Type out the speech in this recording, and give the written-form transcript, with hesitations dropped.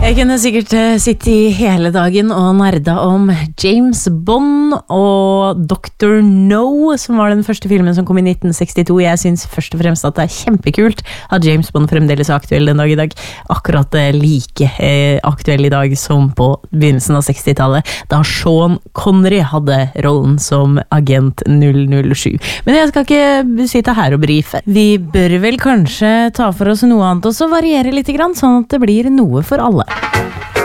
Jeg kunne sikkert sitte i hele dagen og nerda om James Bond og Dr. No, som var den første filmen som kom i 1962. Jeg synes først og fremst at det kjempekult at James Bond fremdeles aktuell den dag i dag. Akkurat like aktuell i dag som på begynnelsen av 60-tallet, da Sean Connery hadde rollen som agent 007. Men jeg skal ikke sitte her og brife. Vi bør vel kanskje ta for oss noe annet og så variere litt grann, sånn at det blir noe for alle.